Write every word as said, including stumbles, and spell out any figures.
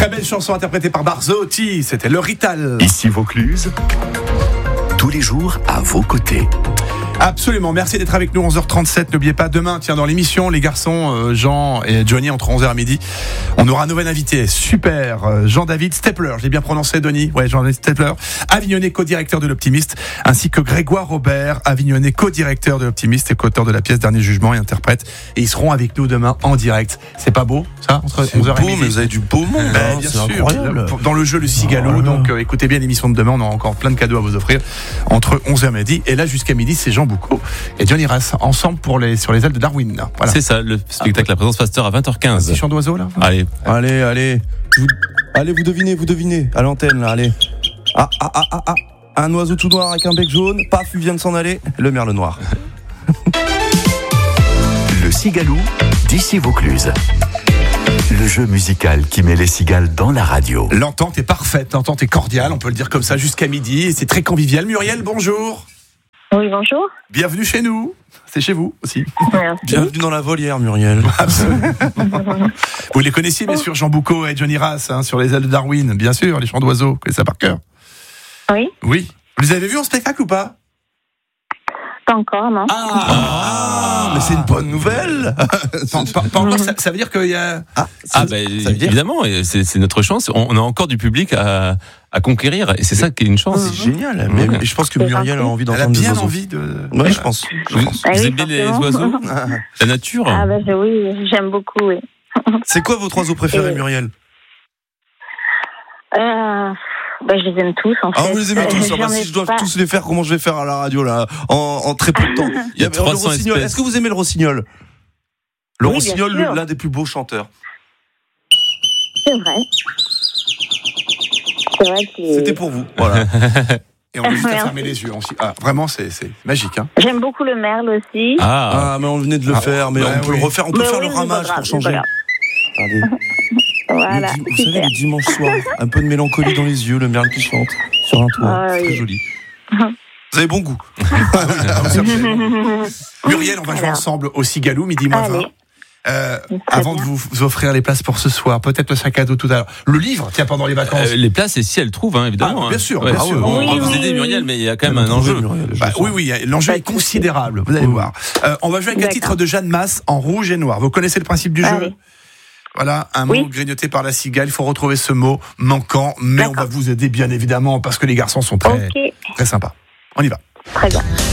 Très belle chanson interprétée par Barzotti, c'était le Rital. Ici Vaucluse, tous les jours à vos côtés. Absolument, merci d'être avec nous, onze heures trente-sept. N'oubliez pas, demain, tiens, dans l'émission, les garçons, euh, Jean et Johnny, entre onze heures et midi, on aura un nouvel invité, super, euh, Jean-David Stepler, j'ai bien prononcé, Denis, ouais, Jean-David Stepler, Avignonnais, co-directeur de l'Optimiste, ainsi que Grégoire Robert, Avignonnais, co-directeur de l'Optimiste et co-auteur de la pièce Dernier Jugement et interprète, et ils seront avec nous demain en direct. C'est pas beau, ça, entre c'est onze heures beau, et midi? Mais vous avez du beau monde, Ben, hein, bien c'est sûr, incroyable. dans le jeu Le Cigalo, Oh, donc euh, écoutez bien l'émission de demain, on a encore plein de cadeaux à vous offrir entre onze heures et midi, et là jusqu'à midi, c'est Jean Boucaud et Johnny Rass, ensemble pour les, sur les ailes de Darwin. Voilà. C'est ça, le spectacle La Présence Pasteur à vingt heures quinze. Petit chant d'oiseau là. Allez, Allez, allez. Vous, allez, vous devinez, vous devinez. À l'antenne, là, allez. Ah, ah, ah, ah, ah. Un oiseau tout noir avec un bec jaune. Paf, il vient de s'en aller. Le merle noir. Le Cigalou d'ici Vaucluse. Le jeu musical qui met les cigales dans la radio. L'entente est parfaite, l'entente est cordiale, on peut le dire comme ça, jusqu'à midi, et c'est très convivial. Muriel, bonjour. Oui, bonjour. Bienvenue chez nous. C'est chez vous aussi. Merci. Bienvenue dans la volière, Muriel. Absolument. Vous les connaissiez bien sûr, Jean Boucaud et Johnny Rass, hein, sur les ailes de Darwin, bien sûr, les chants d'oiseaux, vous connaissez ça par cœur. Oui. Oui. Vous les avez vus en spectacle ou pas? Pas encore, non. Ah, mais c'est une bonne nouvelle. Pas, pas- pas encore, ça, ça veut dire qu'il y a... Ah, ah ça- ben ça veut dire- évidemment, et c'est, c'est notre chance. On, on a encore du public à, à conquérir, et c'est ça qui est une chance. C'est génial. Mais, mais je pense que C'est Muriel a gentil. envie Elle a d'entendre des bien oiseaux. envie de... Oui, je pense. Je Vous, pense. Ah vous oui, aimez les forcément. oiseaux, la nature? Ah bah je- oui, j'aime beaucoup, oui. C'est quoi votre oiseau préféré, Et- Muriel? Euh, bah, je les aime tous, en fait. Ah, vous les aimez tous. Euh, Ah, bah, j'en ai si je dois pas- tous les faire, comment je vais faire à la radio là, en, en très peu de temps? Il y a le trois cents rossignol. espèces. Est-ce que vous aimez le rossignol? Le Oui, bien rossignol, sûr. l'un des plus beaux chanteurs. C'est vrai. C'est vrai que C'était pour vous. Voilà. Et on va juste à Merci. fermer les yeux. On s'y- ah, vraiment, c'est, c'est magique. Hein. j'aime beaucoup le merle aussi. Ah, Ah, mais on venait de le Ah, faire, mais bah on peut oui. le refaire. On peut Mais faire oui, le c'est pas ramage grave, pour c'est changer. pas grave. Regardez. Voilà, Le di- vous savez, super. le dimanche soir, un peu de mélancolie dans les yeux, le merle qui chante sur un toit. Ah, C'est très oui. joli. Vous avez bon goût. Ah, vous savez. Muriel, on va jouer Voilà. ensemble au Cigalou, midi moins vingt. Allez. Euh, Très avant bien. de vous, vous offrir les places pour ce soir, peut-être le sac à dos tout à l'heure. Le livre, tiens, pendant les vacances. euh, les places, et si elles trouvent, hein, évidemment. Ah, bien hein. sûr, Ouais. bien sûr. On Oui, va vous oui, aider, oui. Muriel, mais il y a quand même Elle un m'a trouvé, enjeu. Muriel, je Bah, le sens. oui, oui, l'enjeu Pas est de souci. considérable, vous allez Oui. voir. Euh, on va jouer avec un D'accord. titre de Jeanne Masse en rouge et noir. Vous connaissez le principe du jeu? Allez. Voilà, un Oui. mot grignoté par la cigale. Il faut retrouver ce mot manquant, mais on D'accord. va vous aider bien évidemment parce que les garçons sont très, Ok, très sympas. On y va. très bien.